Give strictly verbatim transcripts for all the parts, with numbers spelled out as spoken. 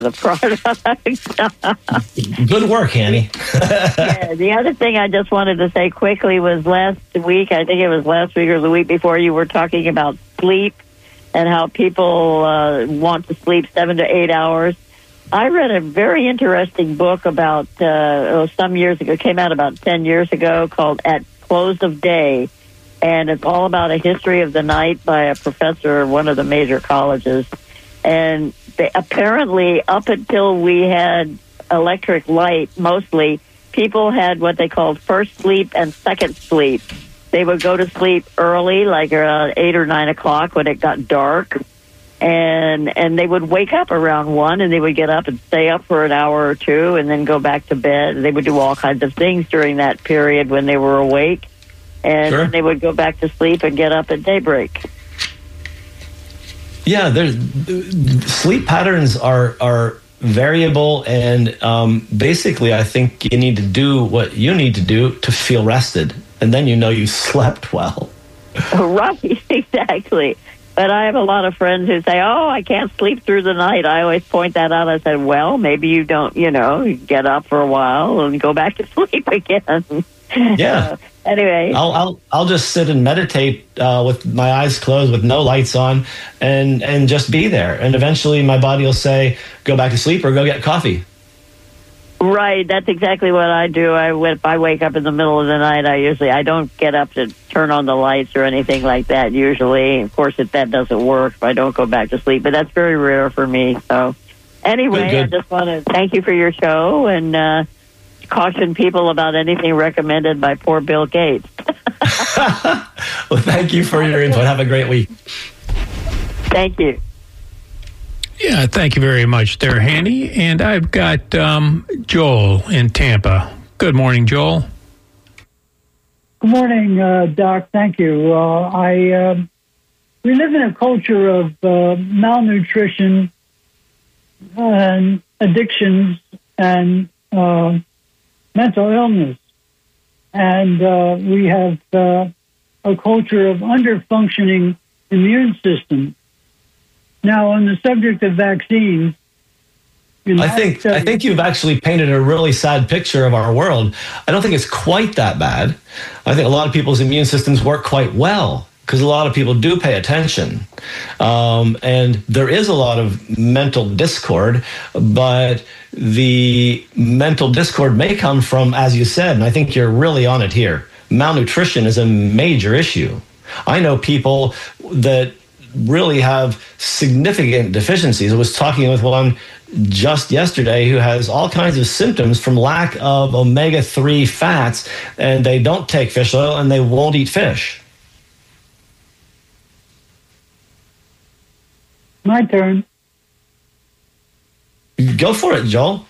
the product. Good work, Annie. Yeah, the other thing I just wanted to say quickly was last week, I think it was last week or the week before, you were talking about sleep and how people uh, want to sleep seven to eight hours. I read a very interesting book about, uh, oh, some years ago, came out about ten years ago, called At Close of Day. And it's all about a history of the night by a professor of one of the major colleges. And they, apparently, up until we had electric light, mostly, people had what they called first sleep and second sleep. They would go to sleep early, like around eight or nine o'clock when it got dark. And and they would wake up around one, and they would get up and stay up for an hour or two, and then go back to bed. They would do all kinds of things during that period when they were awake, and Sure. then they would go back to sleep and get up at daybreak. Yeah, there's sleep patterns are are variable, and um, basically, I think you need to do what you need to do to feel rested, and then you know you slept well. Right, exactly. But I have a lot of friends who say, oh, I can't sleep through the night. I always point that out. I said, well, maybe you don't, you know, you get up for a while and go back to sleep again. Yeah. Uh, anyway. I'll, I'll I'll just sit and meditate uh, with my eyes closed with no lights on and, and just be there. And eventually my body will say, go back to sleep or go get coffee. Right, that's exactly what I do. I if I wake up in the middle of the night, I usually I don't get up to turn on the lights or anything like that. Usually, of course, if that doesn't work, I don't go back to sleep. But that's very rare for me. So, anyway, Good, good. I just want to thank you for your show and uh, caution people about anything recommended by poor Bill Gates. Well, thank you for your input. Have a great week. Thank you. Yeah, thank you very much there, Hanny. And I've got um, Joel in Tampa. Good morning, Joel. Good morning, uh, Doc. Thank you. Uh, I uh, we live in a culture of uh, malnutrition and addictions and uh, mental illness, and uh, we have uh, a culture of underfunctioning immune system. Now, on the subject of vaccines, I think I think you've actually painted a really sad picture of our world. I don't think it's quite that bad. I think a lot of people's immune systems work quite well because a lot of people do pay attention. Um, and there is a lot of mental discord, but the mental discord may come from, as you said, and I think you're really on it here, malnutrition is a major issue. I know people that really have significant deficiencies. I was talking with one just yesterday who has all kinds of symptoms from lack of omega three fats, and they don't take fish oil and they won't eat fish. My turn. Go for it, Joel.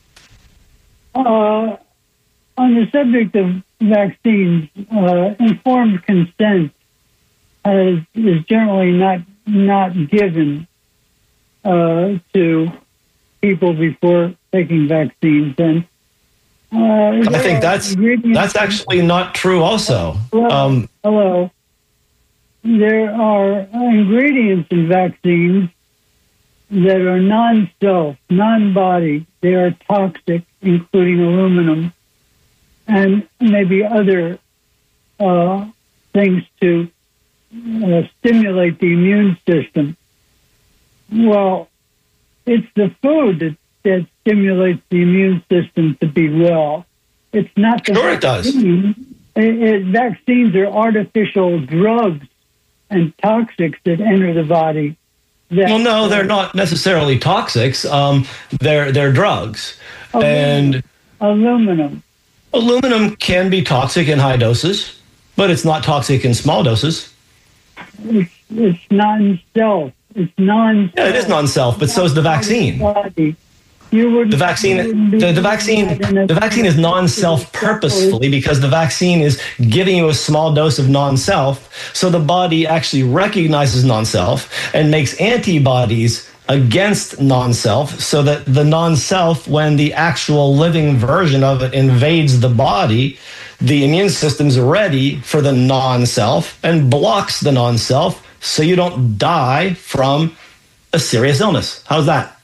Uh, on the subject of vaccines, uh, informed consent Is, is generally not not given uh, to people before taking vaccines, and uh, I think that's that's actually not true. Also, hello, um, hello, there are ingredients in vaccines that are non-self, non-body. They are toxic, including aluminum, and maybe other uh, things to Uh, stimulate the immune system. Well, it's the food that, that stimulates the immune system to be well. It's not the sure vaccine. It does. It, it, vaccines are artificial drugs and toxics that enter the body. That, well, no, they're not necessarily toxics. Um, they're they're drugs, aluminum, and aluminum. Aluminum can be toxic in high doses, but it's not toxic in small doses. It's, it's non-self. It's non-self. Yeah, it is non-self, but so is the vaccine. You wouldn't, the vaccine, the, the vaccine, the vaccine is non-self purposefully because the vaccine is giving you a small dose of non-self, so the body actually recognizes non-self and makes antibodies against non-self, so that the non-self, when the actual living version of it invades the body, the immune system's ready for the non-self and blocks the non-self so you don't die from a serious illness. How's that?